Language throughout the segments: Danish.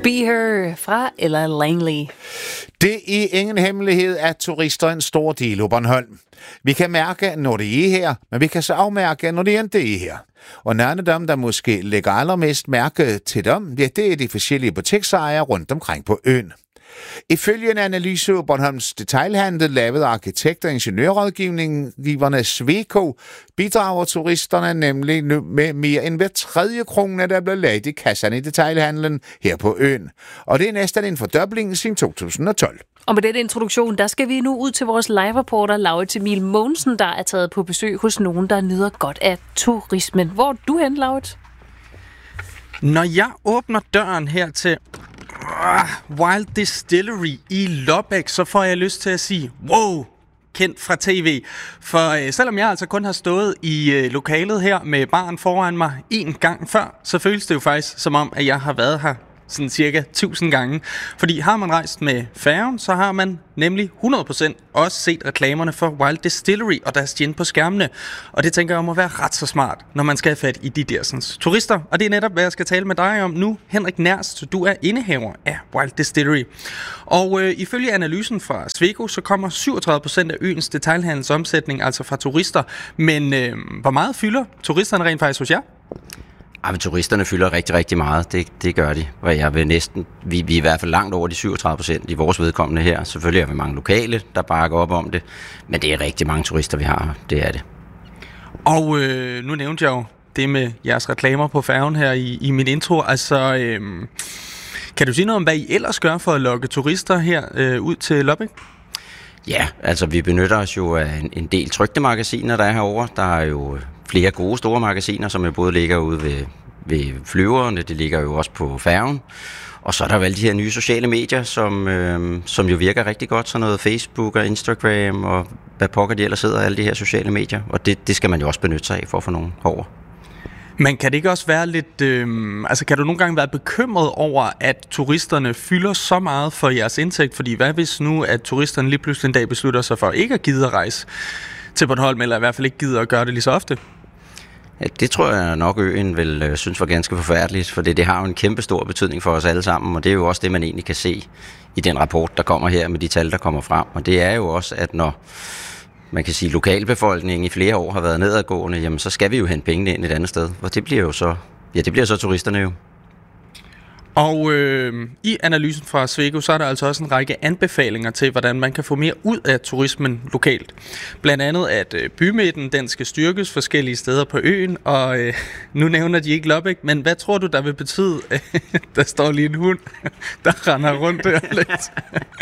Be Her fra Ella Langley. Det er ingen hemmelighed, at turister er en stor del af Bornholm. Vi kan mærke, når det er her, men vi kan så afmærke, når det ikke er her. Og nogle af dem, der måske lægger allermest mærke til dem, ja, det er de forskellige butiksejere rundt omkring på øen. Ifølge en analyse af Bornholms detailhandel lavet af arkitekt- og ingeniørrådgiverne Sweco, bidrager turisterne nemlig nu med mere end hver tredje krone, der bliver lagt i kasserne i detailhandlen her på øen. Og det er næsten en fordobling siden 2012. Og med denne introduktion, der skal vi nu ud til vores live-reporter Laurits Emil Mogensen, der er taget på besøg hos nogen, der nyder godt af turismen. Hvor er du hen, Laurits? Når jeg åbner døren her til Wild Distillery i Lobbæk, så får jeg lyst til at sige, wow, kendt fra tv. For selvom jeg altså kun har stået i lokalet her med baren foran mig en gang før, så føles det jo faktisk som om, at jeg har været her sådan cirka 1000 gange. Fordi har man rejst med færgen, så har man nemlig 100% også set reklamerne for Wild Distillery og deres gin på skærmene. Og det tænker jeg må være ret så smart, når man skal have fat i de der sådan, turister. Og det er netop, hvad jeg skal tale med dig om nu. Henrik Nærst, du er indehaver af Wild Distillery. Og ifølge analysen fra Sweco, så kommer 37% af øens detailhandelsomsætning altså fra turister. Men hvor meget fylder turisterne rent faktisk hos jer? Ja, men turisterne fylder rigtig, rigtig meget. Det gør de. Og jeg vil næsten, vi er i hvert fald langt over de 37% i vores vedkommende her. Selvfølgelig er vi mange lokale, der bakker op om det. Men det er rigtig mange turister, vi har. Det er det. Og nu nævnte jeg jo det med jeres reklamer på færgen her i min intro. Altså, kan du sige noget om, hvad I ellers gør for at lokke turister her ud til Lobbæk? Ja, altså vi benytter os jo af en del trykte magasiner, der er herovre. Der er jo flere gode store magasiner, som jo både ligger ude ved flyverne, det ligger jo også på færgen. Og så er der jo alle de her nye sociale medier, som jo virker rigtig godt, sådan noget Facebook og Instagram og hvad pokker de ellers hedder, alle de her sociale medier. Og det skal man jo også benytte sig af for at få nogen herover. Men kan det ikke også være lidt... altså kan du nogle gange være bekymret over, at turisterne fylder så meget for jeres indtægt? Fordi hvad hvis nu, at turisterne lige pludselig en dag beslutter sig for ikke at gide at rejse til Bornholm, eller i hvert fald ikke gider at gøre det lige så ofte? Ja, det tror jeg nok øen vil synes var ganske forfærdeligt, for det har jo en kæmpe stor betydning for os alle sammen, og det er jo også det, man egentlig kan se i den rapport, der kommer her med de tal, der kommer frem. Og det er jo også, at når man kan sige, at lokalbefolkningen i flere år har været nedadgående, jamen så skal vi jo hente pengene ind et andet sted, og det bliver jo så, ja, det bliver så turisterne jo. Og i analysen fra Sweco, så er der altså også en række anbefalinger til, hvordan man kan få mere ud af turismen lokalt. Blandt andet, at bymidten den skal styrkes forskellige steder på øen, og nu nævner de ikke Lobbæk, men hvad tror du, der vil betyde, der står lige en hund, der render rundt der lidt.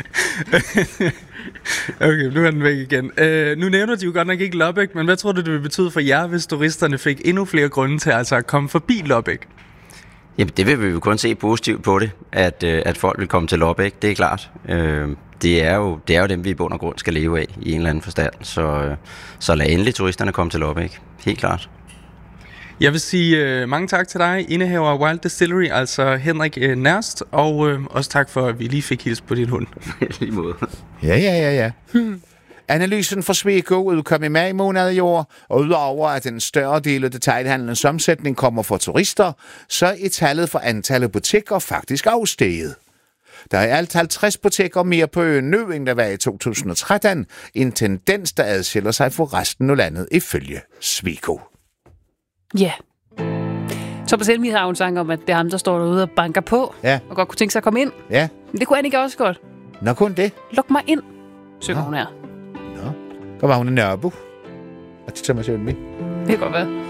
Okay, nu er den væk igen. Nu nævner de jo godt nok ikke Lobbæk, men hvad tror du, det vil betyde for jer, hvis turisterne fik endnu flere grunde til altså at komme forbi Lobbæk? Jamen, det vil vi jo kun se positivt på det, at folk vil komme til Lobbæk, det er klart. Det er jo dem, vi i bund og grund skal leve af i en eller anden forstand. Så lad endelig turisterne komme til Lobbæk, helt klart. Jeg vil sige mange tak til dig, indehaver af Wild Distillery, altså Henrik Nærst, og også tak for, at vi lige fik hils på din hund. Lige måde. Ja. Analysen fra Sweco udkom i maj måned i år, og udover at en større del af detailhandelens omsætning kommer fra turister, så er tallet for antallet butikker faktisk afsteget. Der er alt 50 butikker mere på øen nu, end der var i 2013, en tendens, der adskiller sig fra resten af landet ifølge Sweco. Ja. Så på selv har hun sang om, at det er ham, der står derude og banker på, og godt kunne tænke sig at komme ind. Ja. Men det kunne Annika også godt. Nå, kun det. Luk mig ind, synger hun her. Nå, kom hun en nørbo. Og det tager mig selv med. Det kan godt være.